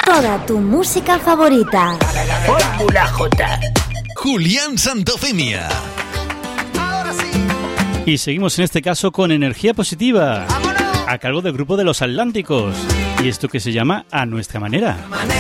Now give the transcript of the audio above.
Toda tu música favorita. Fórmula J. Julián Santofimia. Ahora sí. Y seguimos en este caso con Energía Positiva, ¡Vámonos! a cargo del grupo de Los Atlánticos. Y esto que se llama A Nuestra Manera.